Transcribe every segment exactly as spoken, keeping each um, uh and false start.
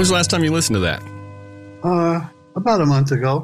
was the last time you listened to that? Uh, about a month ago.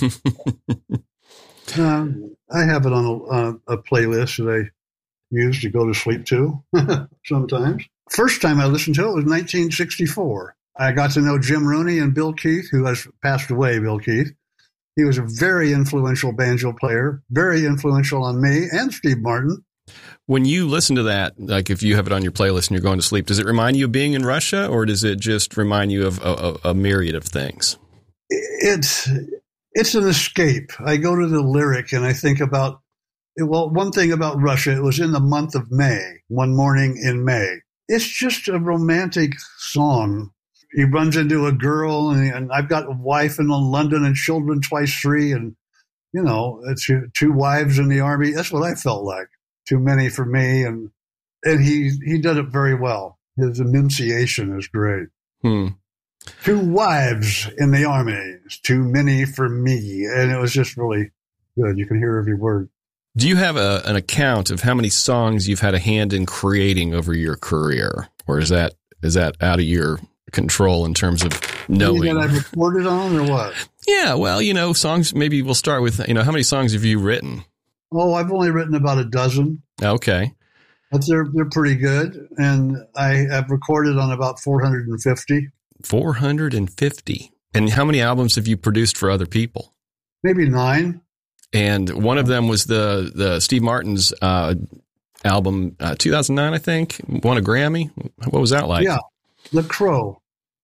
uh, I have it on a, uh, a playlist that I use to go to sleep to sometimes. First time I listened to it was nineteen sixty-four. I got to know Jim Rooney and Bill Keith, who has passed away, Bill Keith. He was a very influential banjo player, very influential on me and Steve Martin. When you listen to that, like if you have it on your playlist and you're going to sleep, does it remind you of being in Russia, or does it just remind you of a, a, a myriad of things? It's it's an escape. I go to the lyric and I think about, well, one thing about Russia, it was in the month of May, one morning in May. It's just a romantic song. He runs into a girl, and, and I've got a wife in London and children twice three, and, you know, it's two wives in the army. That's what I felt like. Too many for me, and and he he did it very well. His enunciation is great. Hmm. Two wives in the army, it's too many for me, and it was just really good. You can hear every word. Do you have a, an account of how many songs you've had a hand in creating over your career, or is that is that out of your control in terms of knowing? That I've recorded on, or what? Yeah, well, you know, songs. Maybe we'll start with, you know, how many songs have you written? Oh, I've only written about a dozen. Okay. But they're, they're pretty good. And I have recorded on about four hundred fifty. four hundred fifty. And how many albums have you produced for other people? Maybe nine. And one of them was the, the Steve Martin's uh, album, uh, two thousand nine, I think. Won a Grammy. What was that like? Yeah. The Crow.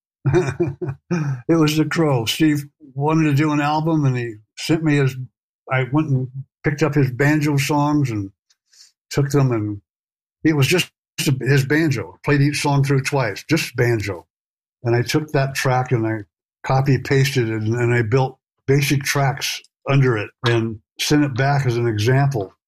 It was The Crow. Steve wanted to do an album, and he sent me his, I went and picked up his banjo songs and took them, and it was just his banjo. Played each song through twice, just banjo. And I took that track and I copy pasted it, and, and I built basic tracks under it and sent it back as an example.